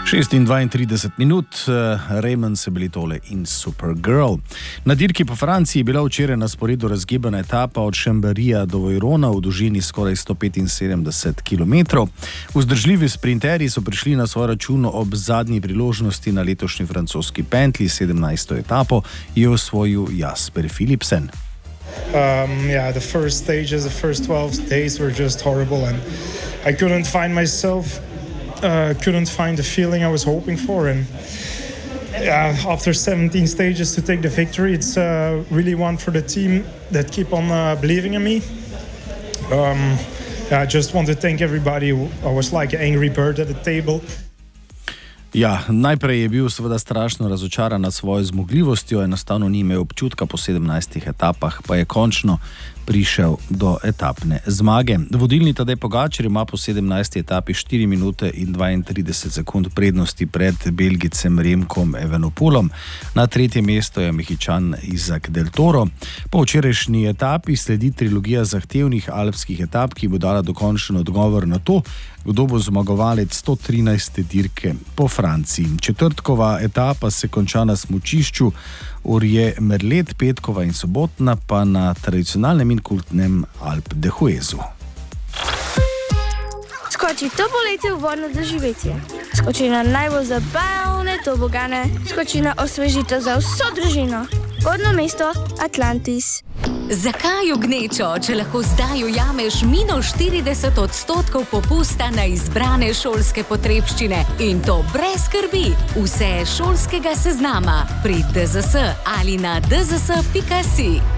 6:32 minut, Raymond se bili tole in Supergirl. Na dirki po Franciji je bila včeraj na sporedu razgibana etapa od Chambéryja do Vojrona v dolžini skoraj 175 km. Vzdržljivi sprinterji so prišli na svoj račun ob zadnji priložnosti na letošnji francoski pentlji. 17. etapo je osvojil Jasper Philipsen. The first stages, the first 12 days were just horrible and I couldn't find myself. Couldn't find the feeling I was hoping for, and after 17 stages to take the victory, it's really one for the team that keep on believing in me. I just want to thank everybody. I was like an angry bird at the table. Najprej je bil seveda strašno razočaran nad svojo zmogljivostjo, enostavno ni imel občutka po 17 etapah, pa je končno prišel do etapne zmage. Vodilni Tadej Pogačar ima po 17. etapi 4 minute in 32 sekund prednosti pred Belgijcem Remkom Evenepoelom. Na tretje mesto je Mehičan Izak Del Toro. Po včerajšnji etapi sledi trilogija zahtevnih alpskih etap, ki bo dala dokončen odgovor na to, kdo bo zmagovalec 113. dirke po Franciji. Četrtkova etapa se konča na smučišču Orje-Merlet, petkova in sobotna pa na tradicionalnem in kultnem Alpe d'Huezu. Skoči to poletje v vodno doživetje. Skoči na najbolj zabavne tobogane. Skoči na osvežitev za vso družino. Vodno mesto Atlantis. Zakaj v gnečo, če lahko zdaj ujameš -40% popusta na izbrane šolske potrebščine in to brez skrbi? Vse šolskega seznama pri DZS ali na dzs.si.